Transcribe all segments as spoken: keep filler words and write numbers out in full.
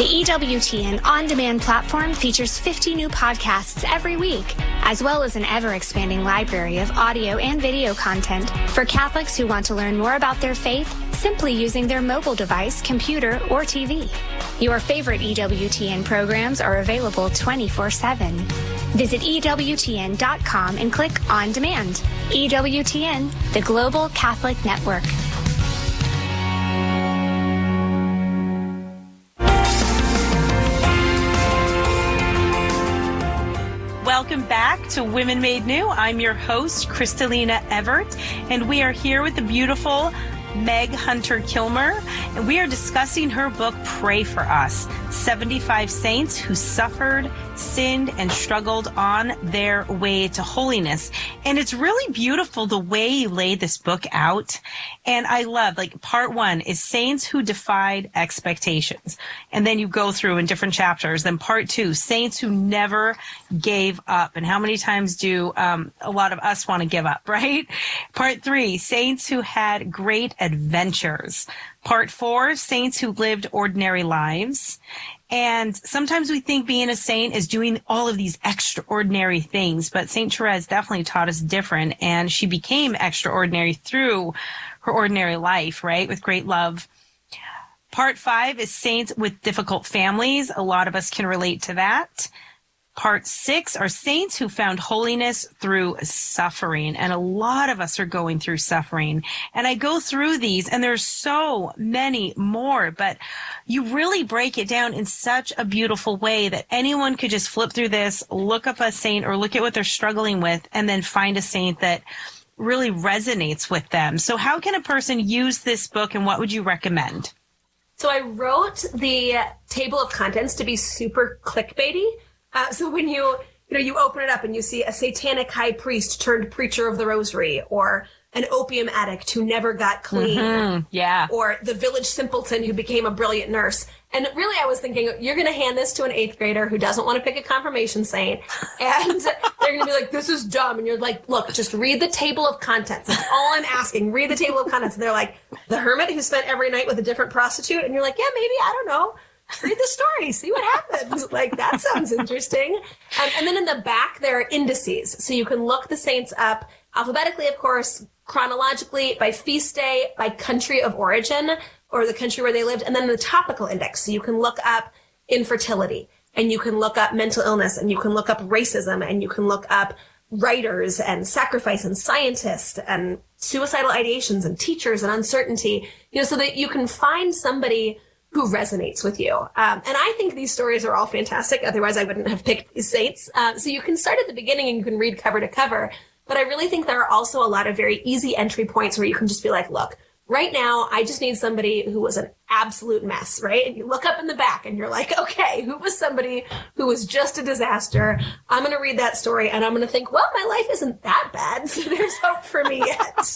The E W T N On Demand platform features fifty new podcasts every week, as well as an ever-expanding library of audio and video content for Catholics who want to learn more about their faith simply using their mobile device, computer, or T V. Your favorite E W T N programs are available twenty-four seven. Visit E W T N dot com and click On Demand. E W T N, the Global Catholic Network. Welcome back to Women Made New. I'm your host, Kristalina Everett, and we are here with the beautiful Meg Hunter Kilmer, and we are discussing her book, Pray for Us, seventy-five Saints Who Suffered, Sinned, and Struggled on Their Way to Holiness. And it's really beautiful the way you lay this book out. And I love, like, part one is Saints Who Defied Expectations. And then you go through in different chapters. Then part two, Saints Who Never Gave Up. And how many times do um, a lot of us want to give up, right? Part three, Saints Who Had Great Adventures. Part four, Saints Who Lived Ordinary Lives. And sometimes we think being a saint is doing all of these extraordinary things, but Saint Therese definitely taught us different, and she became extraordinary through her ordinary life, right, with great love. Part five is Saints with Difficult Families. A lot of us can relate to that. Part six are Saints Who Found Holiness Through Suffering. And a lot of us are going through suffering. And I go through these, and there's so many more, but you really break it down in such a beautiful way that anyone could just flip through this, look up a saint, or look at what they're struggling with, and then find a saint that really resonates with them. So how can a person use this book, and what would you recommend? So I wrote the table of contents to be super clickbaity. Uh, so when you, you know, you open it up and you see a satanic high priest turned preacher of the rosary, or an opium addict who never got clean, mm-hmm. yeah, or the village simpleton who became a brilliant nurse. And really, I was thinking, you're going to hand this to an eighth grader who doesn't want to pick a confirmation saint, and they're going to be like, this is dumb. And you're like, look, just read the table of contents. That's all I'm asking. Read the table of contents. And they're like, the hermit who spent every night with a different prostitute. And you're like, yeah, maybe, I don't know. Read the story, see what happens. Like, that sounds interesting. Um, and then in the back, there are indices. So you can look the saints up alphabetically, of course, chronologically, by feast day, by country of origin, or the country where they lived, and then the topical index. So you can look up infertility, and you can look up mental illness, and you can look up racism, and you can look up writers and sacrifice and scientists and suicidal ideations and teachers and uncertainty, you know, so that you can find somebody who resonates with you. Um, and I think these stories are all fantastic. Otherwise, I wouldn't have picked these saints. Uh, so you can start at the beginning and you can read cover to cover. But I really think there are also a lot of very easy entry points where you can just be like, look, right now, I just need somebody who was an absolute mess, right? And you look up in the back and you're like, okay, who was somebody who was just a disaster? I'm going to read that story and I'm going to think, well, my life isn't that bad, so there's hope for me yet.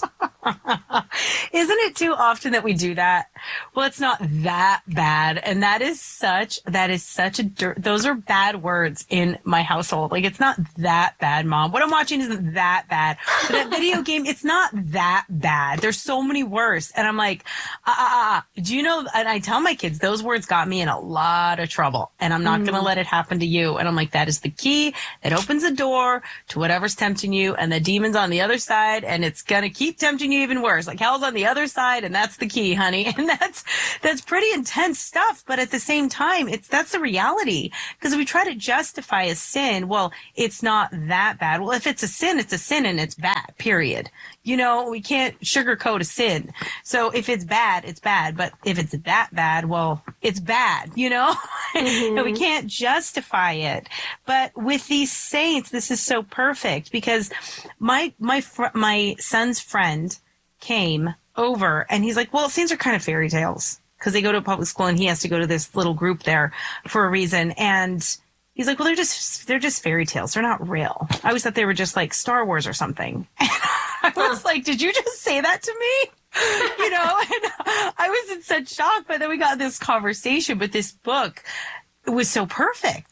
Isn't it too often that we do that? Well, it's not that bad. And that is such, that is such a, dirt, those are bad words in my household. Like, it's not that bad, Mom. What I'm watching isn't that bad. But that video game, it's not that bad. There's so many worse. And I'm like, ah, ah, ah. Do you know, and I tell my kids, those words got me in a lot of trouble, and I'm not mm. going to let it happen to you. And I'm like, that is the key that opens the door to whatever's tempting you, and the demon's on the other side, and it's going to keep tempting you even worse. Like, hell's on the other side, and that's the key, honey. And that's, that's pretty intense stuff. But at the same time, it's, that's the reality. Because if we try to justify a sin, well, it's not that bad. Well, if it's a sin, it's a sin and it's bad, period. You know, we can't sugarcoat a sin. So if it's bad, it's bad. But if it's that bad, well, it's bad, you know? Mm-hmm. And we can't justify it. But with these saints, this is so perfect, because my, my, fr- my son's friend came over and he's like, well, saints are kind of fairy tales, because they go to a public school and he has to go to this little group there for a reason. And he's like, well, they're just, they're just fairy tales. They're not real. I always thought they were just like Star Wars or something. I was like, did you just say that to me? You know, and I was in such shock. But then we got this conversation, but this book, it was so perfect,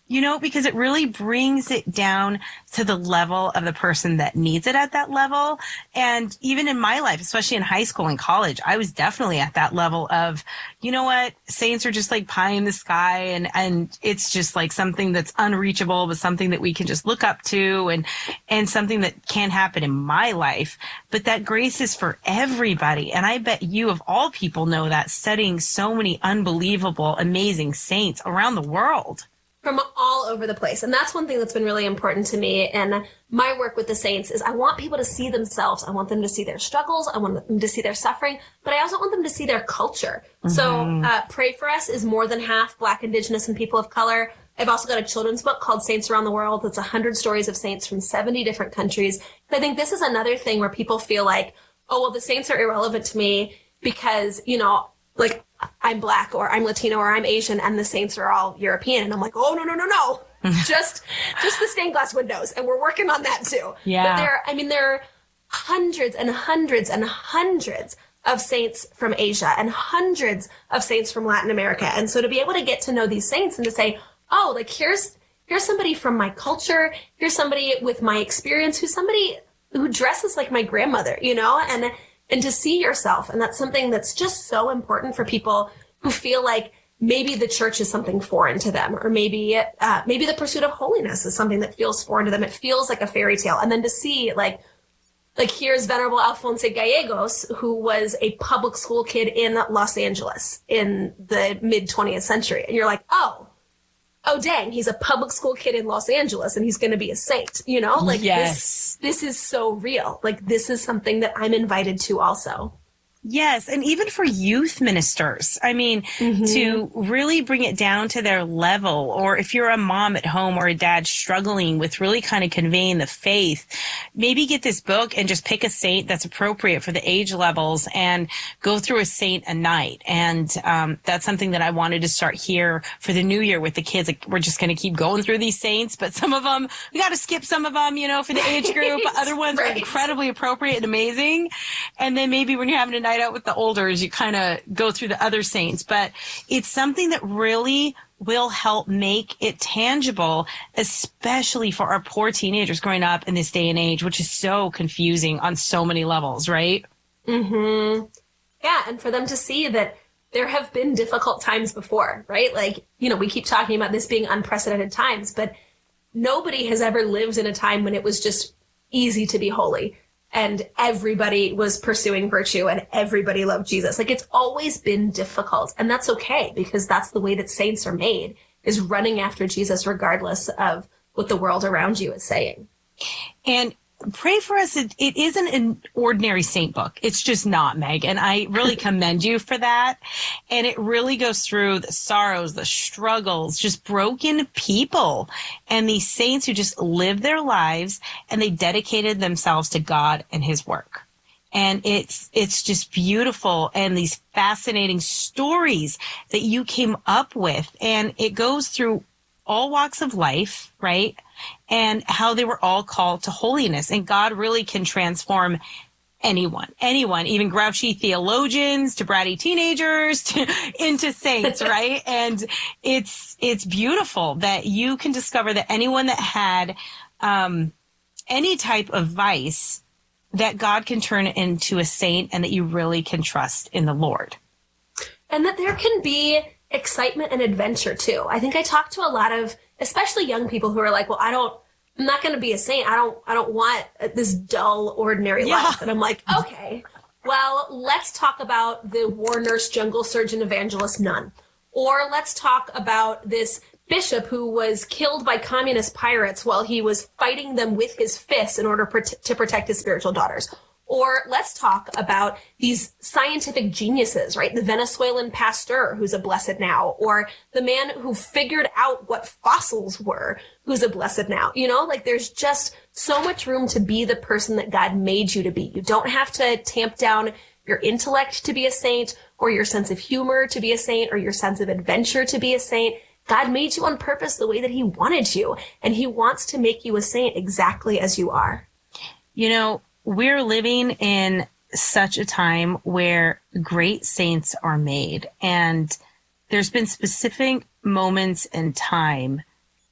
You know, because it really brings it down to the level of the person that needs it at that level. And even in my life, especially in high school and college, I was definitely at that level of, you know what, saints are just like pie in the sky. And, and it's just like something that's unreachable, but something that we can just look up to, and, and something that can happen in my life. But that grace is for everybody. And I bet you of all people know that, studying so many unbelievable, amazing saints around the world. From all over the place. And that's one thing that's been really important to me in my work with the saints is I want people to see themselves. I want them to see their struggles. I want them to see their suffering, but I also want them to see their culture. Mm-hmm. So uh, Pray For Us is more than half Black, Indigenous, and people of color. I've also got a children's book called Saints Around the World. It's one hundred stories of saints from seventy different countries. I think this is another thing where people feel like, oh, well, the saints are irrelevant to me because, you know, like, I'm Black or I'm Latino or I'm Asian and the saints are all European. And I'm like, oh, no, no, no, no. just, just the stained glass windows. And we're working on that too. Yeah. But there, I mean, there are hundreds and hundreds and hundreds of saints from Asia and hundreds of saints from Latin America. And so to be able to get to know these saints and to say, oh, like here's, here's somebody from my culture. Here's somebody with my experience who's somebody who dresses like my grandmother, you know, and And to see yourself. And that's something that's just so important for people who feel like maybe the church is something foreign to them, or maybe, uh, maybe the pursuit of holiness is something that feels foreign to them. It feels like a fairy tale. And then to see like, like here's Venerable Alfonso Gallegos, who was a public school kid in Los Angeles in the mid twentieth century. And you're like, oh, oh, dang, he's a public school kid in Los Angeles and he's going to be a saint, you know, like yes. this, this is so real. Like this is something that I'm invited to also. Yes. And even for youth ministers, I mean, mm-hmm. to really bring it down to their level, or if you're a mom at home or a dad struggling with really kind of conveying the faith, maybe get this book and just pick a saint that's appropriate for the age levels and go through a saint a night. And um, that's something that I wanted to start here for the new year with the kids. Like, we're just going to keep going through these saints, but some of them, we got to skip some of them, you know, for the age group. Other ones right. are incredibly appropriate and amazing. And then maybe when you're having a night out with the olders, you kind of go through the other saints, but it's something that really will help make it tangible, especially for our poor teenagers growing up in this day and age, which is so confusing on so many levels, right? Mm-hmm. Yeah. And for them to see that there have been difficult times before, right? Like, you know, we keep talking about this being unprecedented times, but nobody has ever lived in a time when it was just easy to be holy. And everybody was pursuing virtue and everybody loved Jesus. Like, it's always been difficult. And that's okay, because that's the way that saints are made, is running after Jesus regardless of what the world around you is saying. And Pray For Us, it, it isn't an ordinary saint book. It's just not, Meg. And I really commend you for that. And it really goes through the sorrows, the struggles, just broken people, and these saints who just lived their lives and they dedicated themselves to God and his work. And it's, it's just beautiful. And these fascinating stories that you came up with, and it goes through all walks of life, right? And how they were all called to holiness. And God really can transform anyone, anyone, even grouchy theologians to bratty teenagers to, into saints, right? And it's, it's beautiful that you can discover that anyone that had um, any type of vice, that God can turn into a saint, and that you really can trust in the Lord. And that there can be excitement and adventure too. I think I talk to a lot of, especially young people, who are like, well, I don't, I'm not going to be a saint. I don't, I don't want this dull, ordinary yeah. life. And I'm like, okay, well, let's talk about the war nurse, jungle surgeon, evangelist nun. Or let's talk about this bishop who was killed by communist pirates while he was fighting them with his fists in order prote- to protect his spiritual daughters. Or let's talk about these scientific geniuses, right? The Venezuelan Pasteur, who's a blessed now, or the man who figured out what fossils were, who's a blessed now. You know, like, there's just so much room to be the person that God made you to be. You don't have to tamp down your intellect to be a saint, or your sense of humor to be a saint, or your sense of adventure to be a saint. God made you on purpose the way that he wanted you, and he wants to make you a saint exactly as you are. You know, we're living in such a time where great saints are made, and there's been specific moments in time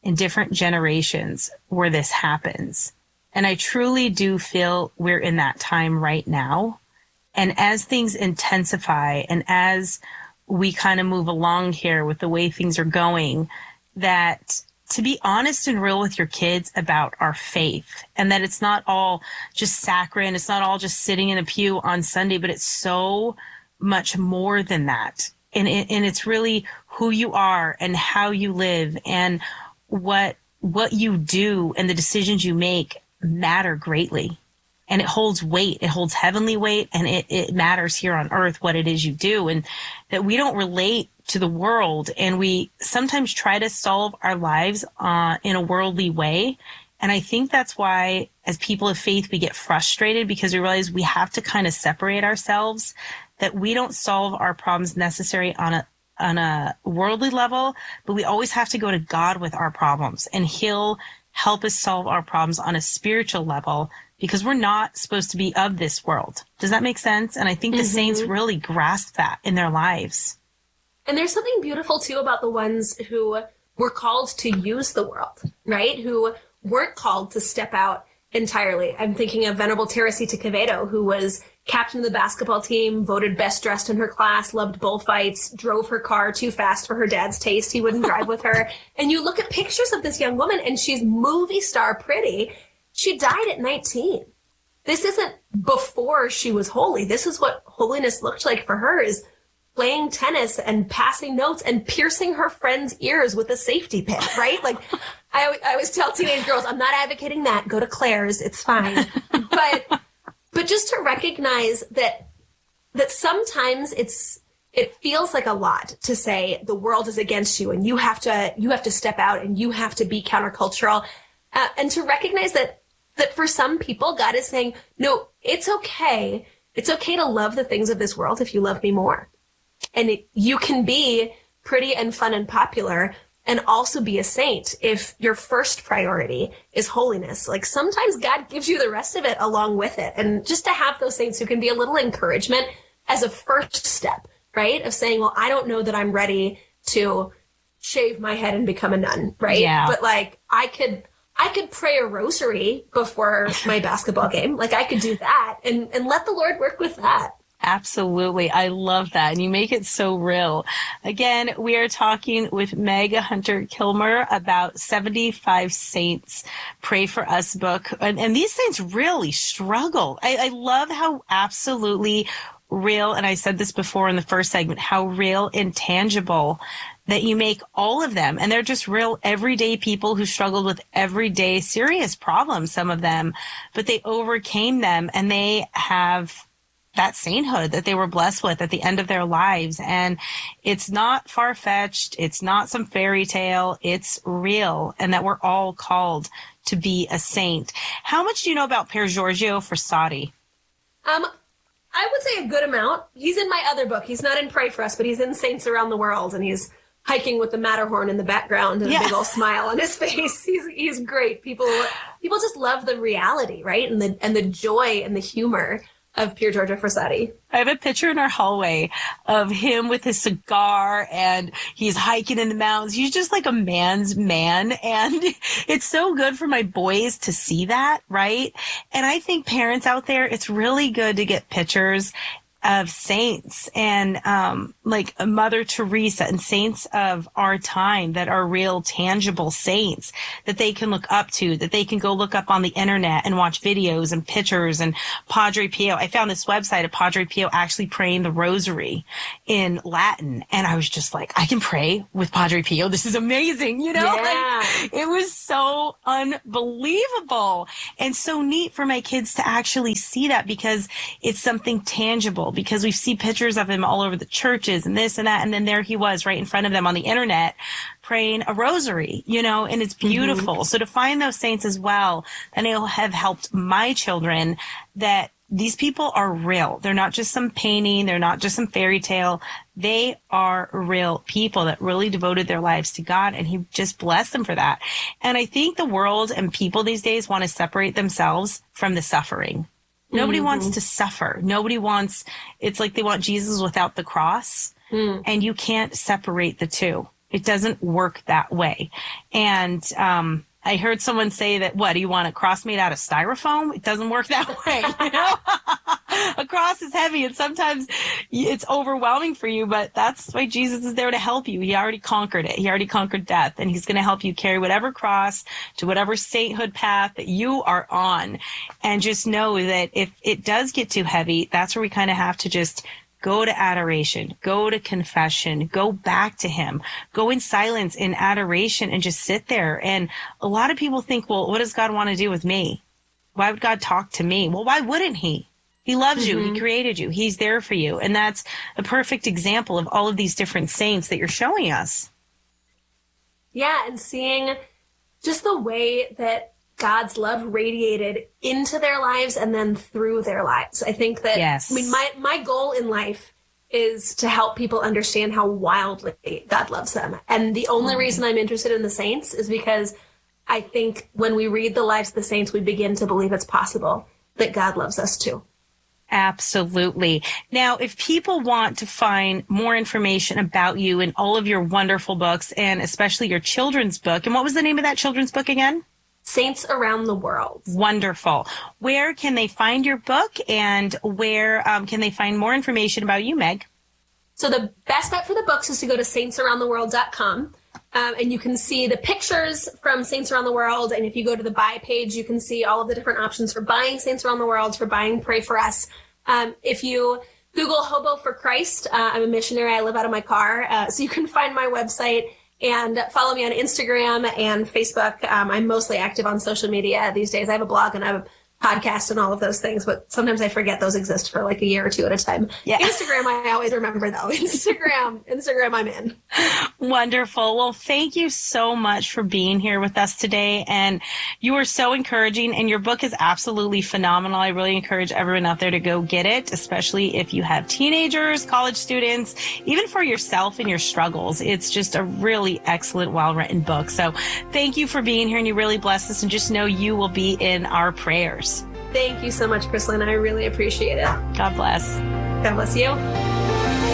in different generations where this happens. And I truly do feel we're in that time right now. And as things intensify and as we kind of move along here with the way things are going, that to be honest and real with your kids about our faith, and that it's not all just saccharine, it's not all just sitting in a pew on Sunday, but it's so much more than that. And, it, and it's really who you are and how you live and what what you do and the decisions you make matter greatly. And it holds weight. It holds heavenly weight, and it, it matters here on earth what it is you do. And that we don't relate to the world, and we sometimes try to solve our lives uh, in a worldly way. And I think that's why, as people of faith, we get frustrated because we realize we have to kind of separate ourselves, that we don't solve our problems necessarily on a on a worldly level, but we always have to go to God with our problems, and He'll help us solve our problems on a spiritual level, because we're not supposed to be of this world. Does that make sense? And I think the mm-hmm. saints really grasp that in their lives. And there's something beautiful, too, about the ones who were called to use the world, right? Who weren't called to step out entirely. I'm thinking of Venerable Teresita Quevedo, who was captain of the basketball team, voted best dressed in her class, loved bullfights, drove her car too fast for her dad's taste. He wouldn't drive with her. And you look at pictures of this young woman, and she's movie star pretty. She died at nineteen. This isn't before she was holy. This is what holiness looked like for her, is playing tennis and passing notes and piercing her friends' ears with a safety pin, right? Like, I, I always tell teenage girls, I'm not advocating that. Go to Claire's. It's fine. But but just to recognize that that sometimes it's it feels like a lot to say the world is against you and you have to you have to step out and you have to be countercultural, uh, and to recognize that that for some people, God is saying, no, it's okay. It's okay to love the things of this world if you love me more. And it, you can be pretty and fun and popular and also be a saint if your first priority is holiness. Like, sometimes God gives you the rest of it along with it. And just to have those saints who can be a little encouragement as a first step, right? Of saying, well, I don't know that I'm ready to shave my head and become a nun, right? Yeah. But like, I could... I could pray a rosary before my basketball game. Like, I could do that and, and let the Lord work with that. Absolutely. I love that. And you make it so real. Again, we are talking with Meg Hunter Kilmer about seventy-five Saints Pray For Us book. And, and these saints really struggle. I, I love how absolutely real, and I said this before in the first segment, how real and tangible that you make all of them. And they're just real everyday people who struggled with everyday serious problems, some of them, but they overcame them, and they have that sainthood that they were blessed with at the end of their lives. And it's not far-fetched. It's not some fairy tale. It's real, and that we're all called to be a saint. How much do you know about Pier Giorgio Frassati? Um, I would say a good amount. He's in my other book. He's not in Pray For Us, but he's in Saints Around the World, and he's hiking with the Matterhorn in the background and yeah. a big old smile on his face. He's he's great. People people just love the reality, right? And the and the joy and the humor of Pier Giorgio Frassati. I have a picture in our hallway of him with his cigar, and he's hiking in the mountains. He's just like a man's man. And it's so good for my boys to see that, right? And I think parents out there, it's really good to get pictures of saints and um, like Mother Teresa and saints of our time that are real, tangible saints that they can look up to, that they can go look up on the internet and watch videos and pictures. And Padre Pio, I found this website of Padre Pio actually praying the rosary in Latin. And I was just like, I can pray with Padre Pio. This is amazing. You know, yeah. like, it was so unbelievable and so neat for my kids to actually see that, because it's something tangible. Because we see pictures of him all over the churches and this and that. And then there he was right in front of them on the internet praying a rosary, you know, and it's beautiful. Mm-hmm. So to find those saints as well, and it'll have helped my children that these people are real. They're not just some painting. They're not just some fairy tale. They are real people that really devoted their lives to God, and he just blessed them for that. And I think the world and people these days want to separate themselves from the suffering. Nobody mm-hmm. wants to suffer. Nobody wants, it's like they want Jesus without the cross. Mm. And you can't separate the two. It doesn't work that way. And, um, I heard someone say that, what, do you want a cross made out of styrofoam? It doesn't work that way. You know? A cross is heavy and sometimes it's overwhelming for you, but that's why Jesus is there to help you. He already conquered it. He already conquered death, and he's going to help you carry whatever cross to whatever sainthood path that you are on. And just know that if it does get too heavy, that's where we kind of have to just go to adoration, go to confession, go back to him, go in silence in adoration and just sit there. And a lot of people think, well, what does God want to do with me? Why would God talk to me? Well, why wouldn't he? He loves mm-hmm. you. He created you. He's there for you. And that's a perfect example of all of these different saints that you're showing us. Yeah. And seeing just the way that God's love radiated into their lives and then through their lives. I think that, yes. I mean, my, my goal in life is to help people understand how wildly God loves them. And the only mm-hmm. reason I'm interested in the saints is because I think when we read the lives of the saints, we begin to believe it's possible that God loves us too. Absolutely. Now, if people want to find more information about you and all of your wonderful books, and especially your children's book, and what was the name of that children's book again? Saints Around the World. Wonderful. Where can they find your book, and where um, can they find more information about you, Meg? So the best bet for the books is to go to saints around the world dot com. Um, and you can see the pictures from Saints Around the World. And if you go to the buy page, you can see all of the different options for buying Saints Around the World, for buying Pray For Us. Um, if you Google Hobo for Christ, uh, I'm a missionary. I live out of my car. Uh, so you can find my website and follow me on Instagram and Facebook. Um, I'm mostly active on social media these days. I have a blog and I have a podcast and all of those things, but sometimes I forget those exist for like a year or two at a time. Yeah. Instagram, I always remember though. Instagram, Instagram, I'm in. Wonderful. Well, thank you so much for being here with us today. And you are so encouraging, and your book is absolutely phenomenal. I really encourage everyone out there to go get it, especially if you have teenagers, college students, even for yourself and your struggles. It's just a really excellent, well-written book. So thank you for being here, and you really blessed us, and just know you will be in our prayers. Thank you so much, Chrislyn. I really appreciate it. God bless. God bless you.